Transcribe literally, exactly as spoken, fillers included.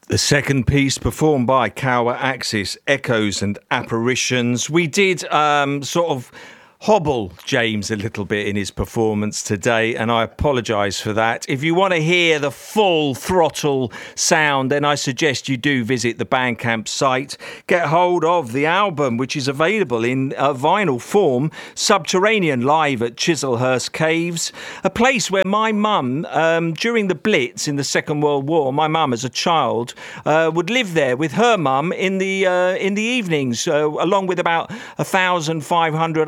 The second piece performed by Cower Axis, Echoes and Apparitions. We did um, sort of hobble James a little bit in his performance today, and I apologise for that. If you want to hear the full throttle sound, then I suggest you do visit the Bandcamp site. Get hold of the album, which is available in uh, vinyl form, Subterranean, live at Chislehurst Caves, a place where my mum, um, during the Blitz in the Second World War, my mum as a child uh, would live there with her mum in the uh, in the evenings, uh, along with about one thousand five hundred